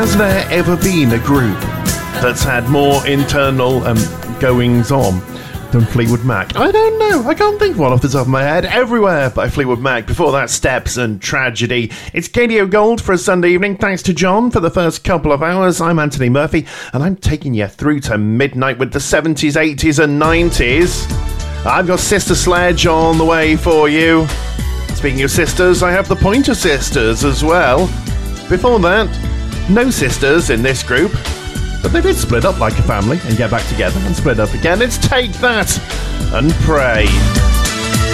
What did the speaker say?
Has there ever been a group that's had more internal goings on than Fleetwood Mac? I don't know. I can't think of one off the top of my head. Everywhere by Fleetwood Mac. Before that, Steps and Tragedy. It's KDO Gold for a Sunday evening. Thanks to John for the first couple of hours. I'm Anthony Murphy, and I'm taking you through to midnight with the 70s, 80s and 90s. I've got Sister Sledge on the way for you. Speaking of sisters, I have the Pointer Sisters as well. Before that, no sisters in this group, but they did split up like a family and get back together and split up again. It's Take That and Pray.